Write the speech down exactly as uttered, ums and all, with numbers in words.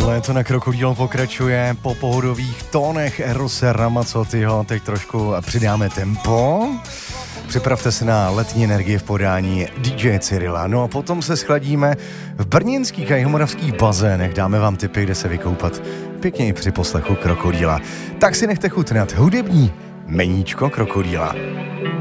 Léto na Krokodýl pokračuje po pohodových tónech Erose Ramazzotyho. Teď trošku přidáme tempo. Připravte se na letní energie v podání dý džej Cyrila. No a potom se schladíme v brněnských a jihomoravských bazénech. Dáme vám tipy, kde se vykoupat pěkně i při poslechu Krokodýla. Tak si nechte chutnat hudební meníčko Krokodýla.